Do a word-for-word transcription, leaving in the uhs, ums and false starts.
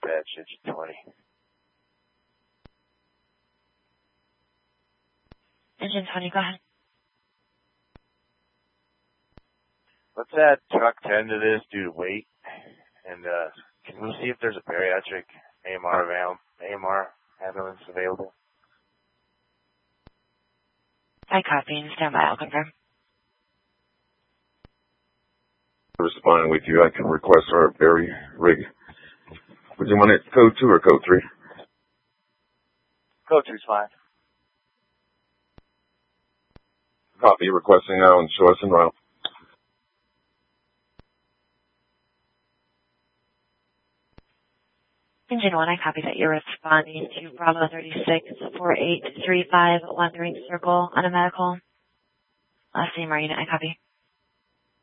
dispatch, engine twenty. Engine twenty, go ahead. Let's add truck ten to this due to weight. And uh, can we see if there's a bariatric A M R, avail- A M R ambulance available? I copy and stand by. I'll confirm. Responding with you, I can request our Barry rig. Would you want it code two or code three? Code two's fine. Copy, requesting now and show us en route. Engine one, I copy that you're responding to Bravo thirty-six, four eight three five, Wandering Circle on a medical. Last name, Marina, I copy.